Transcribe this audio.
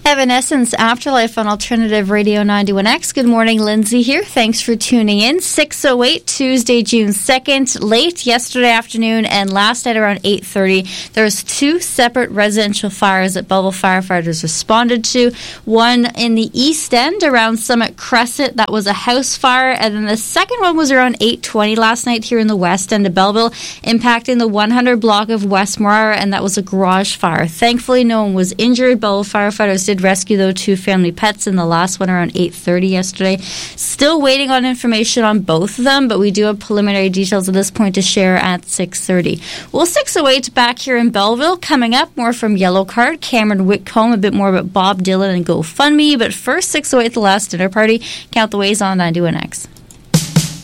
Evanescence Afterlife on Alternative Radio 91X. Good morning, Lindsay here. Thanks for tuning in. 6:08, Tuesday, June 2nd. Late yesterday afternoon and last night around 8:30, there was two separate residential fires that Belleville firefighters responded to. One in the East End around Summit Crescent. That was a house fire. And then the second one was around 8:20 last night here in the West End of Belleville, impacting the 100 block of Westmore, and that was a garage fire. Thankfully, no one was injured. Belleville firefighters did rescue, though, two family pets in the last one around 8:30 yesterday. Still waiting on information on both of them, but we do have preliminary details at this point to share at 6:30. Well, 6:08 back here in Belleville. Coming up, more from Yellow Card, Cameron Whitcomb, a bit more about Bob Dylan and GoFundMe. But first, 6:08, the last dinner party. Count the ways on 91X.